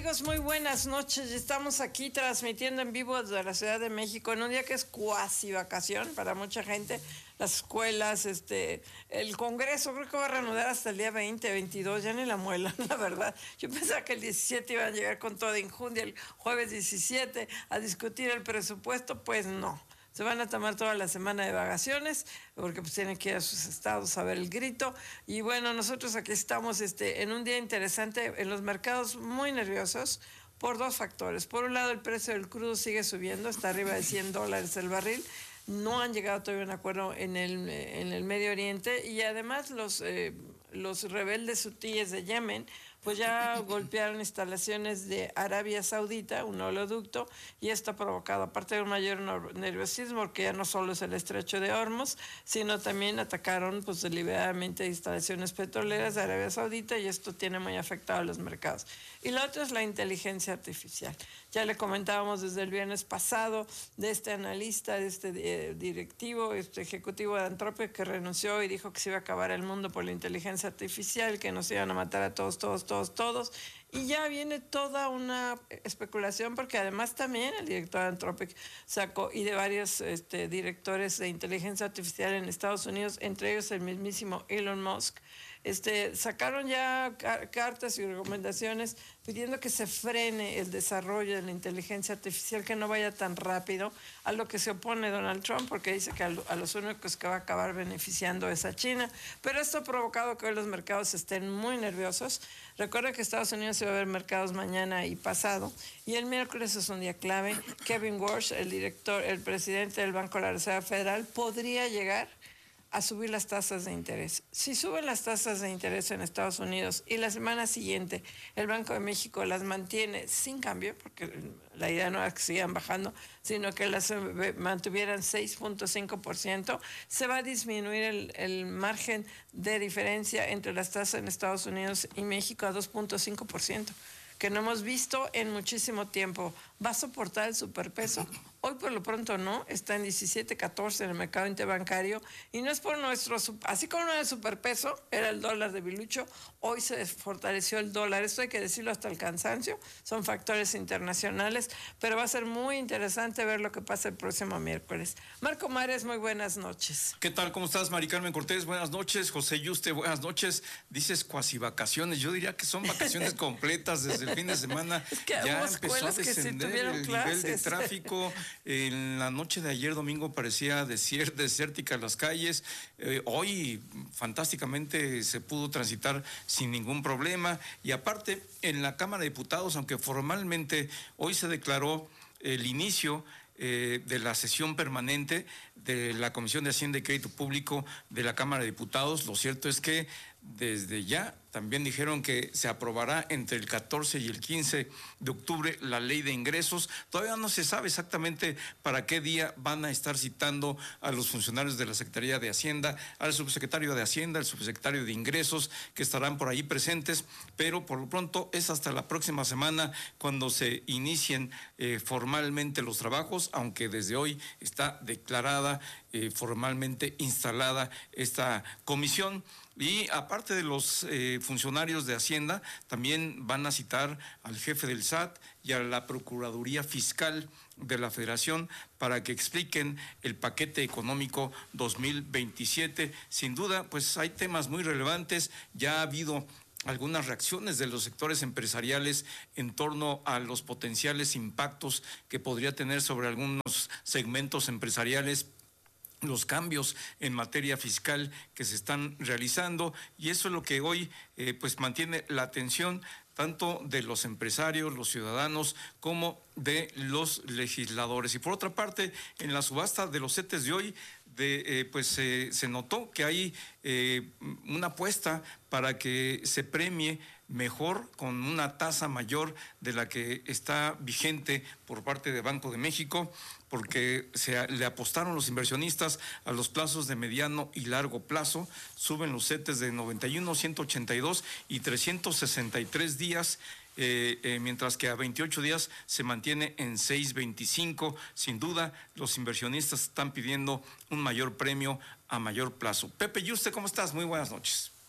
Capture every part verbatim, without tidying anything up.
amigos? Muy buenas noches. Estamos aquí transmitiendo en vivo desde la Ciudad de México en un día que es cuasi vacación para mucha gente. Las escuelas, este, el Congreso creo que va a reanudar hasta el día veinte, veintidós, ya ni la muela, la verdad. Yo pensaba que el diecisiete iban a llegar con toda injundia, el jueves diecisiete, a discutir el presupuesto, pues no. Se van a tomar toda la semana de vacaciones porque pues tienen que ir a sus estados a ver el grito. Y bueno, nosotros aquí estamos este, en un día interesante en los mercados muy nerviosos por dos factores. Por un lado, el precio del crudo sigue subiendo, está arriba de cien dólares el barril. No han llegado todavía a un acuerdo en el, en el Medio Oriente y además los, eh, los rebeldes hutíes de Yemen pues ya golpearon instalaciones de Arabia Saudita, un oleoducto, y esto ha provocado, aparte de un mayor nerviosismo, porque ya no solo es el estrecho de Hormuz, sino también atacaron pues deliberadamente instalaciones petroleras de Arabia Saudita y esto tiene muy afectado a los mercados. Y lo otro es la inteligencia artificial. Ya le comentábamos desde el viernes pasado de este analista, de este eh, directivo, este ejecutivo de Anthropic que renunció y dijo que se iba a acabar el mundo por la inteligencia artificial, que nos iban a matar a todos, todos, todos, todos. Y ya viene toda una especulación porque además también el director de Anthropic sacó, y de varios este, directores de inteligencia artificial en Estados Unidos, entre ellos el mismísimo Elon Musk, este, sacaron ya car- cartas y recomendaciones pidiendo que se frene el desarrollo de la inteligencia artificial, que no vaya tan rápido, a lo que se opone Donald Trump, porque dice que a, lo, a los únicos que va a acabar beneficiando es a China. Pero esto ha provocado que hoy los mercados estén muy nerviosos. Recuerda que Estados Unidos iba a haber mercados mañana y pasado, y el miércoles es un día clave. Kevin Warsh, el director, el presidente del Banco de la Reserva Federal, podría llegar a subir las tasas de interés. Si suben las tasas de interés en Estados Unidos y la semana siguiente el Banco de México las mantiene sin cambio, porque la idea no es que sigan bajando, sino que las mantuvieran seis punto cinco por ciento, se va a disminuir el, el margen de diferencia entre las tasas en Estados Unidos y México a dos punto cinco por ciento, que no hemos visto en muchísimo tiempo. ¿Va a soportar el superpeso? Hoy por lo pronto no, está en diecisiete catorce en el mercado interbancario y no es por nuestro, así como no era el superpeso, era el dólar de Bilucho, hoy se fortaleció el dólar, esto hay que decirlo hasta el cansancio, son factores internacionales, pero va a ser muy interesante ver lo que pasa el próximo miércoles. Marco Mares, muy buenas noches. ¿Qué tal? ¿Cómo estás, Mari Carmen Cortés? Buenas noches. José Yuste, buenas noches. Dices cuasi vacaciones, yo diría que son vacaciones completas desde el fin de semana. Es que ya hubo empezó a descender sí el clases. nivel de tráfico. En la noche de ayer domingo parecía desier, desértica las calles. Eh, hoy fantásticamente se pudo transitar sin ningún problema. Y aparte, en la Cámara de Diputados, aunque formalmente hoy se declaró el inicio Eh, de la sesión permanente de la Comisión de Hacienda y Crédito Público de la Cámara de Diputados, lo cierto es que desde ya también dijeron que se aprobará entre el catorce y el quince de octubre la ley de ingresos. Todavía no se sabe exactamente para qué día van a estar citando a los funcionarios de la Secretaría de Hacienda, al subsecretario de Hacienda, al subsecretario de Ingresos, que estarán por ahí presentes, pero por lo pronto es hasta la próxima semana cuando se inicien eh, formalmente los trabajos, aunque desde hoy está declarada eh, formalmente instalada esta comisión. Y aparte de los eh, funcionarios de Hacienda, también van a citar al jefe del S A T y a la Procuraduría Fiscal de la Federación para que expliquen el paquete económico dos mil veintisiete. Sin duda, pues hay temas muy relevantes. Ya ha habido algunas reacciones de los sectores empresariales en torno a los potenciales impactos que podría tener sobre algunos segmentos empresariales los cambios en materia fiscal que se están realizando, y eso es lo que hoy eh, pues mantiene la atención tanto de los empresarios, los ciudadanos, como de los legisladores. Y por otra parte, en la subasta de los CETES de hoy, de, eh, pues eh, se notó que hay eh, una apuesta para que se premie mejor con una tasa mayor de la que está vigente por parte de Banco de México, porque se le apostaron los inversionistas a los plazos de mediano y largo plazo. Suben los CETES de noventa y uno, ciento ochenta y dos y trescientos sesenta y tres días, eh, eh, mientras que a veintiocho días se mantiene en seiscientos veinticinco. Sin duda, los inversionistas están pidiendo un mayor premio a mayor plazo. Pepe Yuste, ¿cómo estás? Muy buenas noches.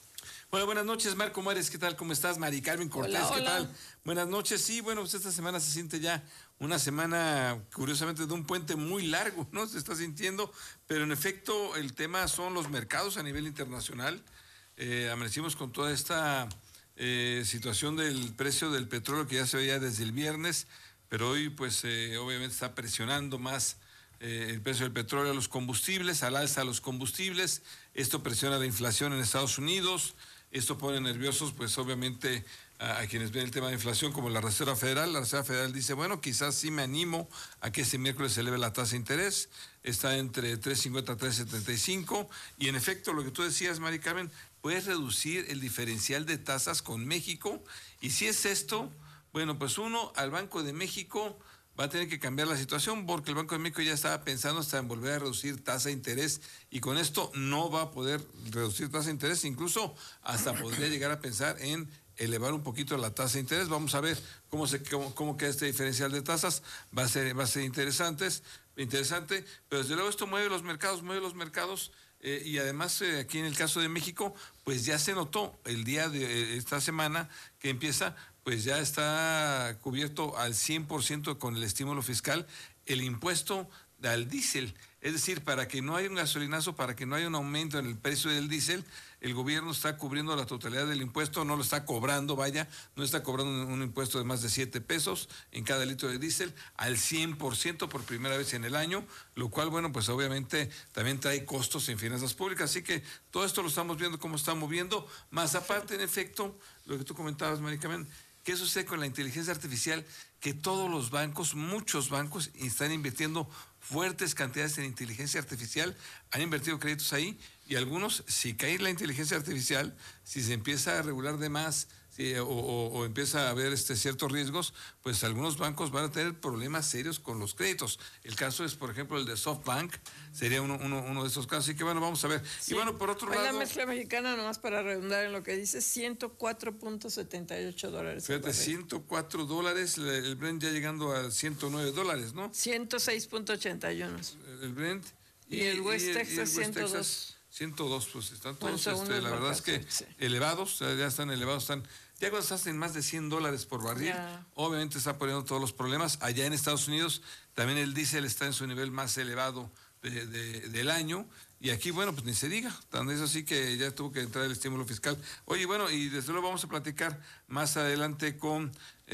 Bueno, buenas noches, Marco Muárez, ¿qué tal? ¿Cómo estás? Mari Carmen Cortés, Hola, ¿qué hola. tal? Buenas noches, sí, bueno, pues esta semana se siente ya una semana, curiosamente, de un puente muy largo, ¿no? Se está sintiendo, pero en efecto el tema son los mercados a nivel internacional. Eh, amanecimos con toda esta eh, situación del precio del petróleo que ya se veía desde el viernes, pero hoy pues eh, obviamente está presionando más eh, el precio del petróleo a los combustibles, al alza a los combustibles. Esto presiona la inflación en Estados Unidos. Esto pone nerviosos, pues obviamente, a, a quienes ven el tema de inflación, como la Reserva Federal. La Reserva Federal dice, bueno, quizás sí me animo a que este miércoles se eleve la tasa de interés. Está entre tres cincuenta y tres setenta y cinco. Y en efecto, lo que tú decías, Mari Carmen, puedes reducir el diferencial de tasas con México. Y si es esto, bueno, pues uno, al Banco de México va a tener que cambiar la situación porque el Banco de México ya estaba pensando hasta en volver a reducir tasa de interés y con esto no va a poder reducir tasa de interés, incluso hasta podría llegar a pensar en elevar un poquito la tasa de interés. Vamos a ver cómo se cómo, cómo queda este diferencial de tasas, va a ser va a ser interesantes, interesante, pero desde luego esto mueve los mercados, mueve los mercados. Eh, y además eh, aquí en el caso de México, pues ya se notó el día de eh, esta semana que empieza, pues ya está cubierto al cien por ciento con el estímulo fiscal el impuesto al diésel. Es decir, para que no haya un gasolinazo, para que no haya un aumento en el precio del diésel, el gobierno está cubriendo la totalidad del impuesto, no lo está cobrando, vaya, no está cobrando un, un impuesto de más de siete pesos en cada litro de diésel al cien por ciento por primera vez en el año, lo cual, bueno, pues obviamente también trae costos en finanzas públicas. Así que todo esto lo estamos viendo cómo está moviendo, más aparte, en efecto, lo que tú comentabas, Mari Carmen, ¿qué sucede con la inteligencia artificial? Que todos los bancos, muchos bancos, están invirtiendo fuertes cantidades en inteligencia artificial, han invertido créditos ahí y algunos, si cae la inteligencia artificial, si se empieza a regular de más si, o, o, o empieza a haber este, ciertos riesgos, pues algunos bancos van a tener problemas serios con los créditos. El caso es, por ejemplo, el de SoftBank, sería uno, uno, uno de esos casos. Así que bueno, vamos a ver. Sí. Y bueno, por otro lado... La mezcla mexicana, nomás para redundar en lo que dice, ciento cuatro punto setenta y ocho dólares. Fíjate, ciento cuatro dólares, el Brent ya llegando a ciento nueve dólares, ¿no? ciento seis punto ochenta y uno. El Brent. Y, y el West y, Texas, y el West ciento dos. Texas, ciento dos, pues están todos, bueno, este, la verdad es que sí. elevados, ya están elevados, están, ya cuando estás en más de cien dólares por barril, yeah. obviamente está poniendo todos los problemas. Allá en Estados Unidos también el diésel está en su nivel más elevado de, de, del año, y aquí, bueno, pues ni se diga, tan es así que ya tuvo que entrar el estímulo fiscal. Oye, bueno, y desde luego vamos a platicar más adelante con,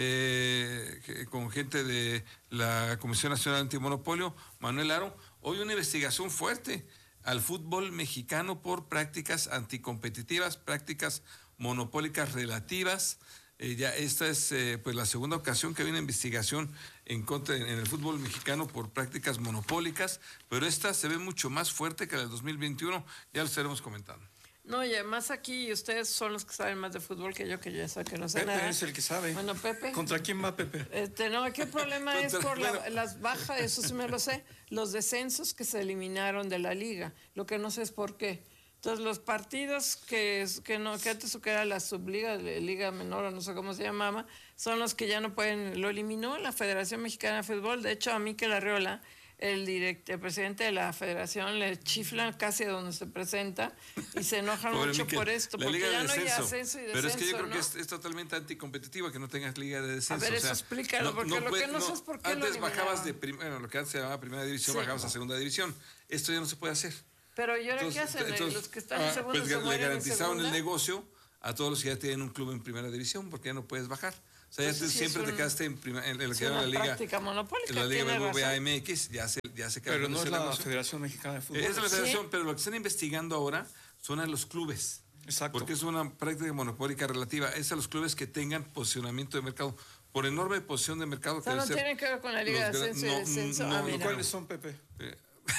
eh, con gente de la Comisión Nacional Antimonopolio, Manuel Aro. Hoy una investigación fuerte al fútbol mexicano por prácticas anticompetitivas, prácticas monopólicas relativas. Eh, ya esta es eh, pues la segunda ocasión que hay una investigación en contra en el fútbol mexicano por prácticas monopólicas, pero esta se ve mucho más fuerte que la del dos mil veintiuno, ya lo estaremos comentando. No, y además aquí ustedes son los que saben más de fútbol que yo, que yo ya sé que no sé Pepe nada. es el que sabe. Bueno, Pepe. ¿Contra quién va Pepe? Este, no, aquí el problema es por bueno. la, las bajas, eso sí me lo sé, los descensos que se eliminaron de la liga. Lo que no sé es por qué. Entonces, los partidos que, que, no, que antes que era la subliga, la liga menor, o no sé cómo se llamaba, son los que ya no pueden, lo eliminó la Federación Mexicana de Fútbol. De hecho, a Mikel Arriola, el, direct, el presidente de la federación, le chiflan casi a donde se presenta y se enojan Pobre mucho Miquel, por esto, la porque liga ya de no hay descenso. ascenso y descenso. Pero es que yo creo ¿no? que es, es totalmente anticompetitiva que no tengas liga de descenso. A ver, o sea, eso explícalo, porque lo que no sé es por qué lo Antes bajabas eliminaban. de, prim, bueno, lo que antes se llamaba primera división, Sí. bajabas a segunda división. Esto ya no se puede hacer. Pero ¿y ahora Entonces, qué hacen? entonces, los que están ah, en segunda pues se le mueren en garantizaron el segunda. negocio a todos los que ya tienen un club en primera división, porque ya no puedes bajar. O sea, ya Pues te, sí, siempre es te un- quedaste en, prima, en, en lo es que era una la liga, práctica monopólica, en la liga tiene B B V A razón. M X, ya se, ya se quedó Pero con no ese es la negocio. Federación Mexicana de Fútbol. Es la Sí. federación, pero lo que están investigando ahora son a los clubes. Exacto. Porque es una práctica monopólica relativa. Es a los clubes que tengan posicionamiento de mercado. Por enorme posición de mercado O sea, que no debe ser tiene que ver con la liga de los gra- ascenso y no, descenso. no, Ah, no, mira. ¿Cuáles son, Pepe? Eh,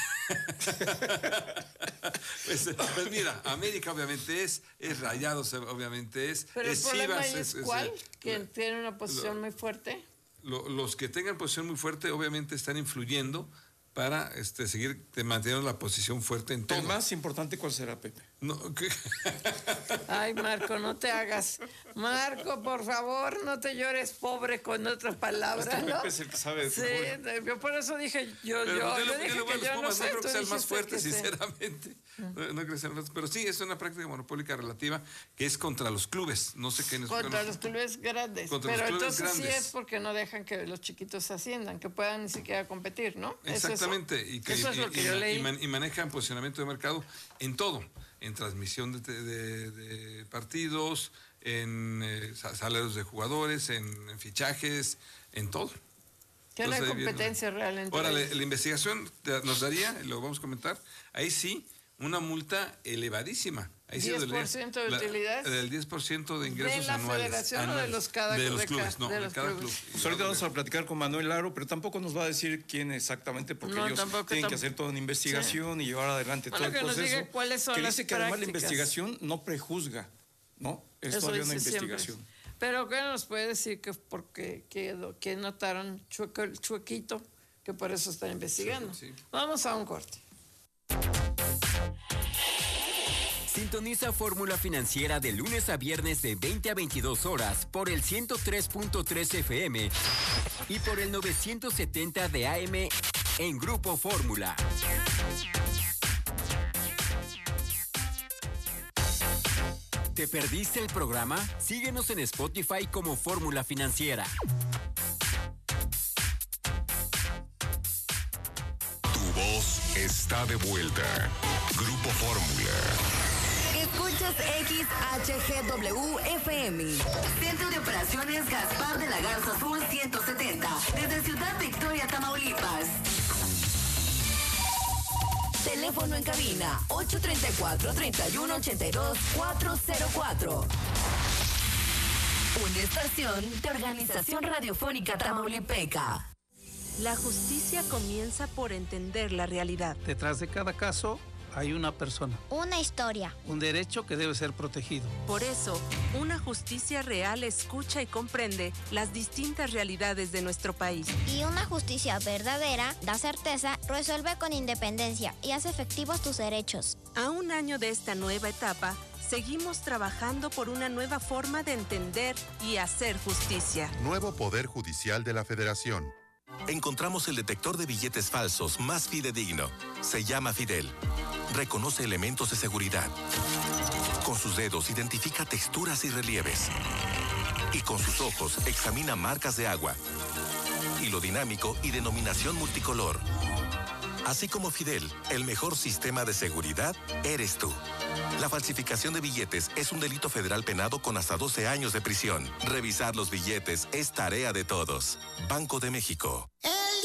pues, pues mira, América obviamente es, es Rayados obviamente es, Pero el es problema Chivas, ahí es, es- es, ¿cuál? eh, Que la- tiene una posición muy fuerte. lo- los que tengan posición muy fuerte obviamente están influyendo para este, seguir manteniendo la posición fuerte en todo. El más importante, ¿cuál será, Pepe? No, ¿qué? Ay, Marco, no te hagas. Marco, por favor, no te llores pobre con otra palabra, Es que ¿no? Pepe es el que sabe de Sí, fútbol. yo por eso dije, yo, Pero yo, yo, yo lo- dije yo le voy a que los yo no Pumas, sé. no creo tú que sea el más dijiste fuerte, que sí. sinceramente. No, no creo que sea el más, pero sí, es una práctica monopólica relativa que es contra los clubes. No sé qué. Contra los clubes grandes. Contra Pero los clubes entonces sí grandes. es porque no dejan que los chiquitos asciendan, que puedan ni siquiera competir, ¿no? ¿Es eso? Exactamente. Y, que, Eso es lo y- que y yo ma- leí. y man- y manejan posicionamiento de mercado en todo. En transmisión de, de- de partidos, en eh, sa- salarios de jugadores, en, en fichajes, en todo. Que no hay Entonces, ahí viene- competencia real entre Ahora, la, ellos. la investigación te- nos daría, y lo vamos a comentar, ahí sí, una multa elevadísima. Ahí sí diez por dolería ciento de la- utilidades. Del diez por ciento de ingresos ¿De la anuales. federación o de anuales. los cada- De los de clubes, ca- no, de de, los cada clubes? club. Pues ahorita vamos a platicar con Manuel Laro, pero tampoco nos va a decir quién exactamente, porque No, ellos tampoco tienen que tam- hacer toda una investigación y llevar adelante Bueno, todo el que nos proceso. diga cuáles son que las dice que además la prácticas. investigación no prejuzga, ¿no? Es Eso todavía una dice siempre. investigación. Pero ¿qué nos puede decir que porque que, que notaron chueco, chuequito, que por eso están investigando? Sí, sí. Vamos a un corte. Sintoniza Fórmula Financiera de lunes a viernes de veinte a veintidós horas por el ciento tres punto tres F M y por el novecientos setenta de A M en Grupo Fórmula. ¿Te perdiste el programa? Síguenos en Spotify como Fórmula Financiera. Tu voz está de vuelta. Grupo Fórmula. Escuchas X H G W F M. Centro de Operaciones Gaspar de la Garza Azul ciento setenta. Desde Ciudad Victoria, Tamaulipas. Teléfono en cabina ocho tres cuatro, tres uno ocho dos, cuatro cero cuatro. Una estación de Organización Radiofónica Tamaulipeca. La justicia comienza por entender la realidad. Detrás de cada caso hay una persona, Una historia. un derecho que debe ser protegido. Por eso, una justicia real escucha y comprende las distintas realidades de nuestro país. Y una justicia verdadera da certeza, resuelve con independencia y hace efectivos tus derechos. A un año de esta nueva etapa, seguimos trabajando por una nueva forma de entender y hacer justicia. Nuevo Poder Judicial de la Federación. Encontramos el detector de billetes falsos más fidedigno. Se llama Fidel. Reconoce elementos de seguridad. Con sus dedos identifica texturas y relieves. Y con sus ojos examina marcas de agua, hilo dinámico y denominación multicolor. Así como Fidel, el mejor sistema de seguridad eres tú. La falsificación de billetes es un delito federal penado con hasta doce años de prisión. Revisar los billetes es tarea de todos. Banco de México.